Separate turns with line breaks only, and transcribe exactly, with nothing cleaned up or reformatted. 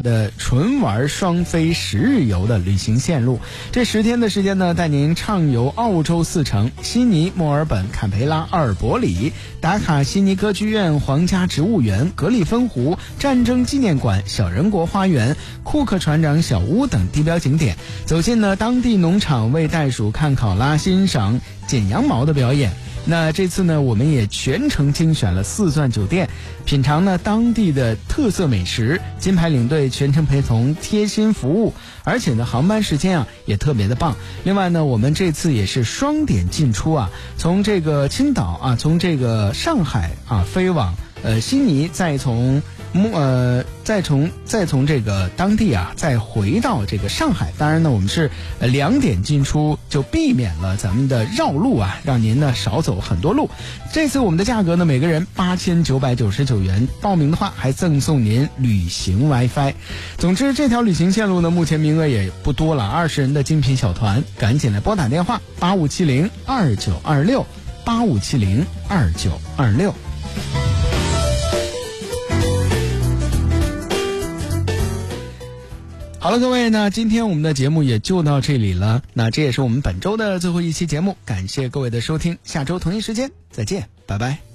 的纯玩双飞十日游的旅行线路。这十天的时间呢，带您畅游澳洲四城：悉尼、墨尔本、坎培拉、阿尔伯里、达卡悉尼歌剧院、皇家植物园、格里芬湖、战争纪念馆、小人国花园、库克船长小屋等地标景点，走进了当地农场，喂袋鼠、看考拉、欣赏剪羊毛的表演。那这次呢，我们也全程精选了四钻酒店，品尝呢当地的特色美食，金牌领队全程陪同，贴心服务，而且呢航班时间啊也特别的棒。另外呢，我们这次也是双点进出啊，从这个青岛啊，从这个上海啊飞往呃悉尼，再从呃，再从再从这个当地啊，再回到这个上海。当然呢，我们是呃两点进出，就避免了咱们的绕路啊，让您呢少走很多路。这次我们的价格呢，每个人八千九百九十九元，报名的话还赠送您旅行 WiFi。总之，这条旅行线路呢，目前名额也不多了，二十人的精品小团，赶紧来拨打电话八五七零二九二六八五七零二九二六。好了，各位，那今天我们的节目也就到这里了。那这也是我们本周的最后一期节目，感谢各位的收听，下周同一时间再见，拜拜。